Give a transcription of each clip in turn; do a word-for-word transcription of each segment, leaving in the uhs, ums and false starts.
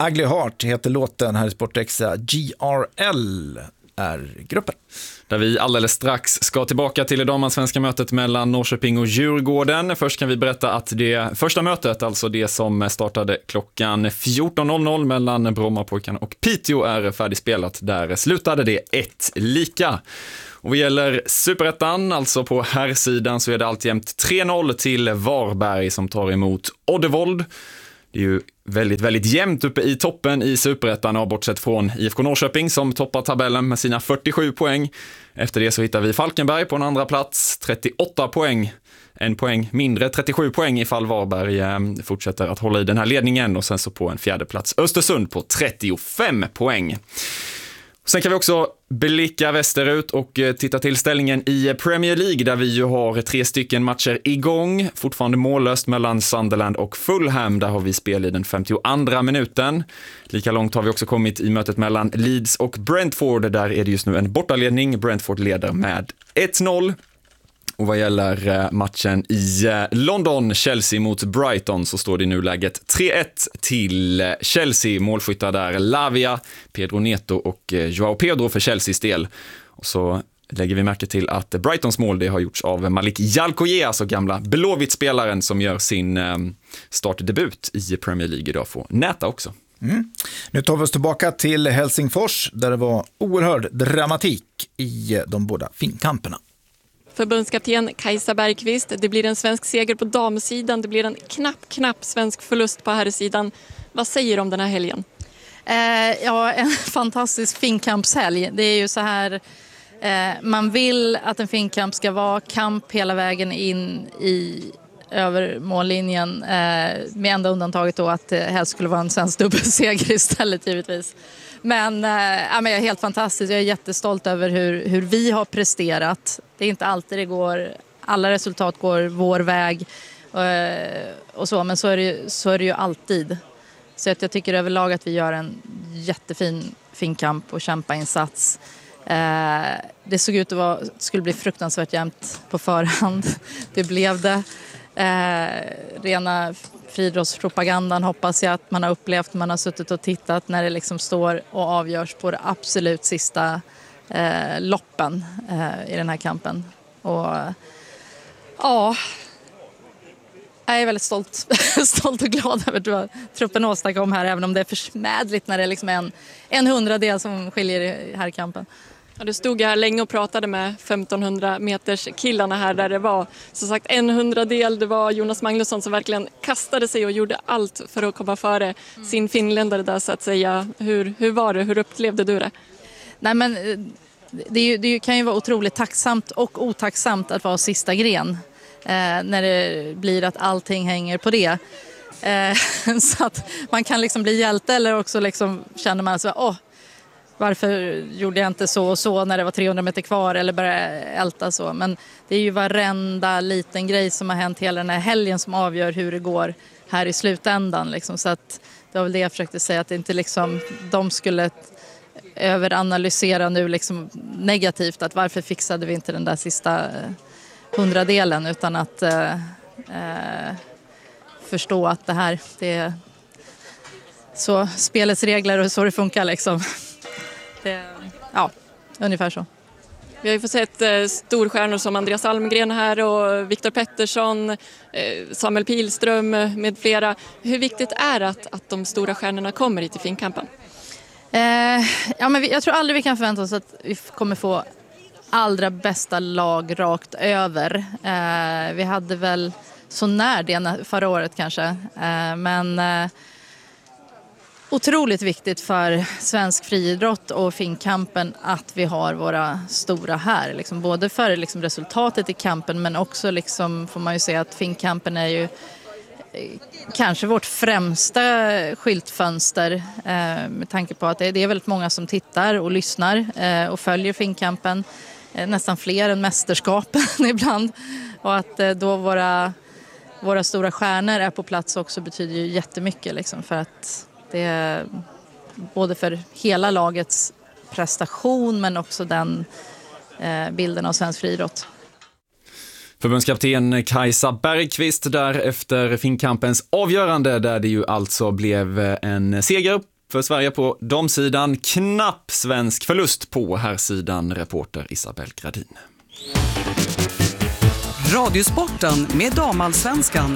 Ugly Heart heter låten här i Sportextra. G R L är gruppen. Där vi alldeles strax ska tillbaka till det damallsvenska mötet mellan Norrköping och Djurgården. Först kan vi berätta att det första mötet, alltså det som startade klockan fjorton noll noll mellan Brommapojkarna och Piteå, är färdigspelat. Där slutade det ett lika. Och vad gäller Superettan, alltså på herrsidan, så är det alltjämt tre noll till Varberg som tar emot Oddevold. Det är ju väldigt, väldigt jämnt uppe i toppen i Superettan, och bortsett från I F K Norrköping som toppar tabellen med sina fyrtiosju poäng. Efter det så hittar vi Falkenberg på en andra plats, trettioåtta poäng. En poäng mindre, trettiosju poäng ifall Varberg eh, fortsätter att hålla i den här ledningen. Och sen så på en fjärde plats Östersund på trettiofem poäng. Sen kan vi också blicka västerut och titta till ställningen i Premier League, där vi ju har tre stycken matcher igång. Fortfarande mållöst mellan Sunderland och Fulham. Där har vi spel i den femtioandra minuten. Lika långt har vi också kommit i mötet mellan Leeds och Brentford. Där är det just nu en bortaledning. Brentford leder med ett noll. Och vad gäller matchen i London, Chelsea mot Brighton, så står det nu läget tre ett till Chelsea. Målskyttar där Lavia, Pedro Neto och Joao Pedro för Chelseas del. Och så lägger vi märke till att Brightons mål, det har gjorts av Malik Jalkoye, alltså gamla Blåvitt-spelaren som gör sin startdebut i Premier League idag, får näta också. Mm. Nu tar vi oss tillbaka till Helsingfors, där det var oerhörd dramatik i de båda finkamperna. Förbundskapten Kajsa Bergqvist, det blir en svensk seger på damsidan, det blir en knapp, knapp svensk förlust på herrsidan. Vad säger du om den här helgen? Eh, ja, en fantastisk finkampshelg. Det är ju så här, eh, man vill att en finkamp ska vara kamp hela vägen in i över mållinjen, eh, med enda undantaget då att det helst skulle vara en svensk dubbelseger istället givetvis. Men, eh, ja, men jag är helt fantastisk. Jag är jättestolt över hur, hur vi har presterat. Det är inte alltid det går, alla resultat går vår väg eh, och så, men så är, det, så är det ju alltid. Så att jag tycker överlag att vi gör en jättefin finkamp och kämpainsats. Eh, det såg ut att vara, skulle bli fruktansvärt jämnt på förhand. Det blev det. Eh, rena friidrottspropagandan hoppas jag att man har upplevt. Man har suttit och tittat när det liksom står och avgörs på det absolut sista eh, loppen eh, i den här kampen. Och ja, jag är väldigt stolt, stolt och glad över vad truppen åstadkom här, även om det är försmädligt när det är liksom en, en hundradel som skiljer i herrkampen. Ja, du stod här länge och pratade med femtonhundra meters killarna här, där det var så sagt en hundradel. Det var Jonas Magnusson som verkligen kastade sig och gjorde allt för att komma före mm. sin finländare där, så att säga. Hur, hur var det? Hur upplevde du det? Nej, men det, är ju, det kan ju vara otroligt tacksamt och otacksamt att vara sista gren. Eh, när det blir att allting hänger på det. Eh, så att man kan liksom bli hjälte, eller också liksom känner man så åh, oh, varför gjorde jag inte så och så när det var trehundra meter kvar, eller bara älta så. Men det är ju varenda liten grej som har hänt hela den här helgen som avgör hur det går här i slutändan. Liksom. Så att det var väl det jag försökte säga, att det inte liksom, de skulle överanalysera nu liksom negativt, att varför fixade vi inte den där sista hundradelen, utan att eh, eh, förstå att det här, det är så spelets regler och så det funkar liksom. Det, ja, ungefär så. Vi har ju fått sett eh, storstjärnor som Andreas Almgren här och Viktor Pettersson, eh, Samuel Pilström med flera. Hur viktigt är det att, att de stora stjärnorna kommer hit till finkampen? Eh, ja, men vi, jag tror aldrig vi kan förvänta oss att vi kommer få allra bästa lag rakt över. Eh, vi hade väl så när det förra året kanske, eh, men eh, otroligt viktigt för svensk friidrott och finkampen att vi har våra stora här. Liksom, både för liksom, resultatet i kampen, men också liksom, får man ju säga att finkampen är ju eh, kanske vårt främsta skyltfönster, eh, med tanke på att det, det är väldigt många som tittar och lyssnar eh, och följer finkampen. Eh, nästan fler än mästerskapen ibland. Och att eh, då våra, våra stora stjärnor är på plats också betyder ju jättemycket. Liksom, för att det är både för hela lagets prestation, men också den eh, bilden av svensk friidrott. Förbundskapten Kajsa Bergqvist där efter finkampens avgörande, där det ju alltså blev en seger för Sverige på damsidan. Knapp svensk förlust på här sidan, reporter Isabel Gradin. Radiosporten med damallsvenskan.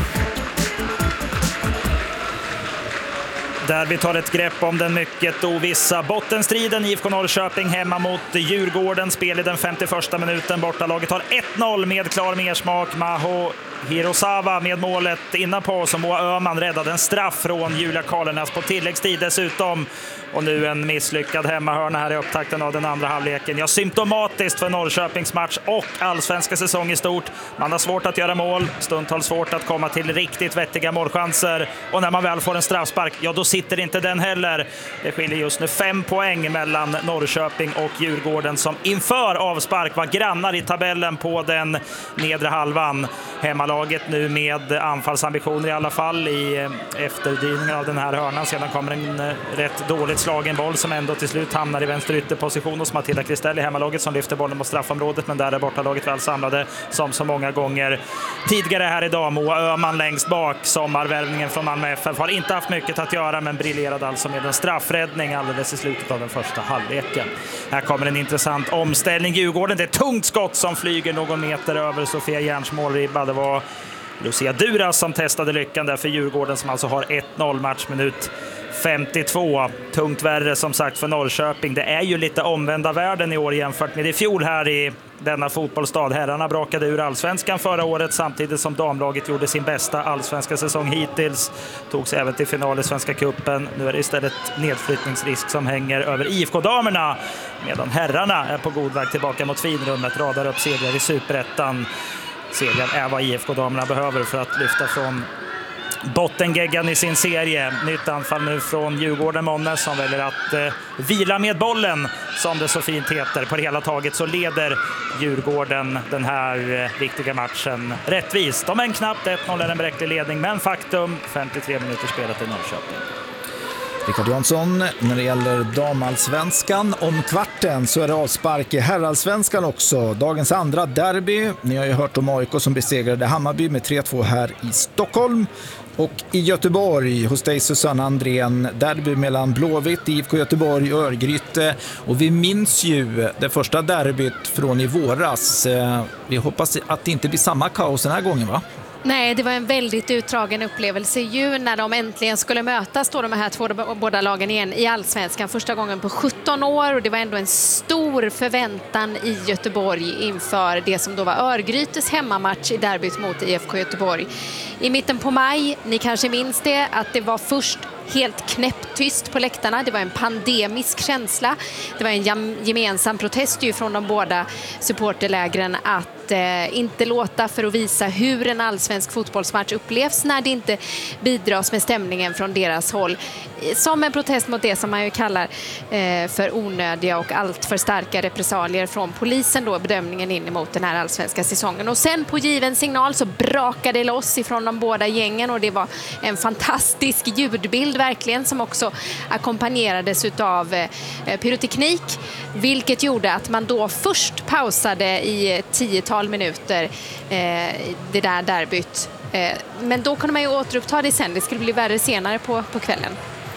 Där vi tar ett grepp om den mycket ovissa bottenstriden. I F K Norrköping hemma mot Djurgården. Spel i den femtioförsta minuten. Bortalaget har ett noll med klar mersmak. Maho Hirosawa med målet innan på som Moa Öhman räddade en straff från Julia Karlenas på tilläggstid dessutom. Och nu en misslyckad hemmahörna här i upptakten av den andra halvleken. Ja, symptomatiskt för Norrköpings match och allsvenska säsong i stort. Man har svårt att göra mål, stundtals svårt att komma till riktigt vettiga målchanser. Och när man väl får en straffspark, ja då sitter inte den heller. Det skiljer just nu fem poäng mellan Norrköping och Djurgården som inför avspark var grannar i tabellen på den nedre halvan. Hemmalaget nu med anfallsambitioner i alla fall i efterdyningen av den här hörnan. Sedan kommer en rätt dåligt slagen boll som ändå till slut hamnar i vänster ytterposition hos Matilda Kristell i hemmalaget som lyfter bollen mot straffområdet, men där är bortalaget väl samlade som så många gånger tidigare här idag. Moa Öhman längst bak, sommarvärvningen från Malmö F F, har inte haft mycket att göra men briljerade alltså med en straffräddning alldeles i slutet av den första halvleken. Här kommer en intressant omställning. Djurgården, det är ett tungt skott som flyger någon meter över Sofia Järns målribba. Det var Lucia Duras som testade lyckan där för Djurgården som alltså har ett noll matchminut femtiotvå. Tungt värre som sagt för Norrköping. Det är ju lite omvända världen i år jämfört med i fjol här i denna fotbollsstad. Herrarna brakade ur allsvenskan förra året samtidigt som damlaget gjorde sin bästa allsvenska säsong hittills. Togs även till final i Svenska cupen. Nu är det istället nedflyttningsrisk som hänger över I F K-damerna, medan herrarna är på god väg tillbaka mot finrummet, radar upp segrar i Superettan. Segern är vad I F K-damerna behöver för att lyfta från bottengeggan i sin serie. Nytt anfall nu från Djurgården Månne som väljer att eh, vila med bollen, som det så fint heter. På det hela taget så leder Djurgården den här eh, viktiga matchen rättvist. De är en knappt ett noll är en bräcklig ledning, men faktum femtiotre minuter spelat i Norrköping. Rickard Jansson, när det gäller damallsvenskan om kvarten så är det avspark i herrallsvenskan också. Dagens andra derby. Ni har ju hört om A I K som besegrade Hammarby med tre två här i Stockholm. Och i Göteborg hos dig Susanne Andrén, derby mellan Blåvitt, I F K Göteborg och Örgryte. Och vi minns ju det första derbyt från i våras. Vi hoppas att det inte blir samma kaos den här gången, va? Nej, det var en väldigt utdragen upplevelse ju när de äntligen skulle mötas då de här två båda lagen igen i allsvenskan första gången på sjutton år, och det var ändå en stor förväntan i Göteborg inför det som då var Örgrytes hemmamatch i derbyt mot I F K Göteborg. I mitten på maj, ni kanske minns det, att det var först helt knäpptyst på läktarna. Det var en pandemisk känsla. Det var en gemensam protest ju från de båda supporterlägren att eh, inte låta för att visa hur en allsvensk fotbollsmatch upplevs när det inte bidras med stämningen från deras håll. Som en protest mot det som man ju kallar eh, för onödiga och allt för starka repressalier från polisen då, bedömningen in emot den här allsvenska säsongen. Och sen på given signal så brakade det loss ifrån de båda gängen, och det var en fantastisk ljudbild verkligen som också ackompanjerades av eh, pyroteknik, vilket gjorde att man då först pausade i tiotal minuter eh, det där derbyt. Eh, men då kunde man ju återuppta det sen. Det skulle bli värre senare på, på kvällen.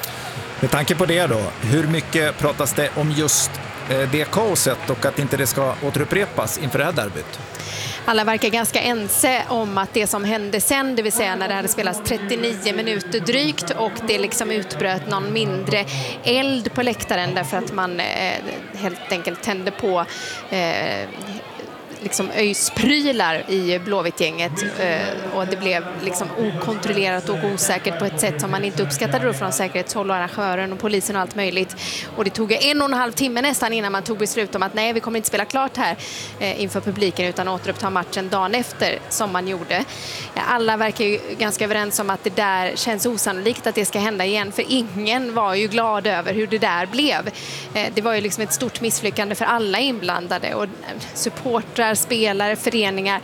Med tanke på det då, hur mycket pratas det om just eh, det kaoset och att inte det ska återupprepas inför det här derbyt? Alla verkar ganska ense om att det som hände sen, det vill säga när det hade spelats trettionio minuter drygt och det liksom utbröt någon mindre eld på läktaren därför att man eh, helt enkelt tände på eh, liksom öjsprylar i Blåvittgänget eh, och det blev liksom okontrollerat och osäkert på ett sätt som man inte uppskattade då från säkerhetshåll och arrangören och polisen och allt möjligt. Och det tog en och en halv timme nästan innan man tog beslut om att nej, vi kommer inte spela klart här eh, inför publiken utan återuppta matchen dagen efter som man gjorde. Alla verkar ju ganska överens om att det där känns osannolikt att det ska hända igen, för ingen var ju glad över hur det där blev. Eh, det var ju liksom ett stort misslyckande för alla inblandade, och supportrar, spelare, föreningar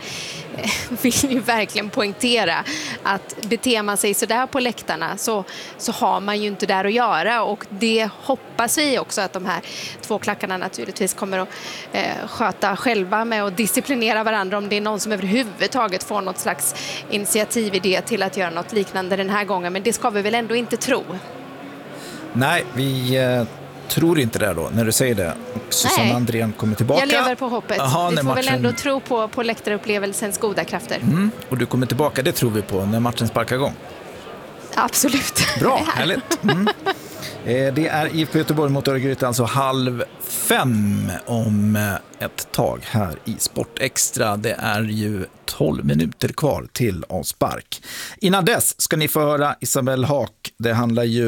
vill ju verkligen poängtera att beter man sig så där på läktarna så, så har man ju inte där att göra, och det hoppas vi också att de här två klackarna naturligtvis kommer att eh, sköta själva med att disciplinera varandra om det är någon som överhuvudtaget får något slags initiatividé till att göra något liknande den här gången, men det ska vi väl ändå inte tro. Nej, vi eh, tror inte det då när du säger det. Och Susanne Andrén kommer tillbaka. Jag lever på hoppet. Aha, vi får matchen... väl ändå tro på, på läktarupplevelsens goda krafter. Mm, och du kommer tillbaka, det tror vi på när matchen sparkar igång. Absolut. Bra, härligt. Mm. Eh, det är I F K Göteborg mot Örgryte, alltså halv fem om eh, ett tag här i Sport Extra. Det är ju tolv minuter kvar till avspark. Innan dess ska ni få höra Isabelle Haak. Det handlar ju